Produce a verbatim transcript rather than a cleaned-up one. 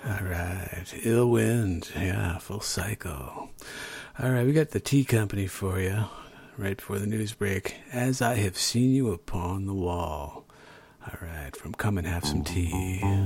All right. Ill Wind. Yeah, full cycle. All right, we got the tea company for you right before the news break. As I have seen you upon the wall. All right, from Come and Have Some Tea.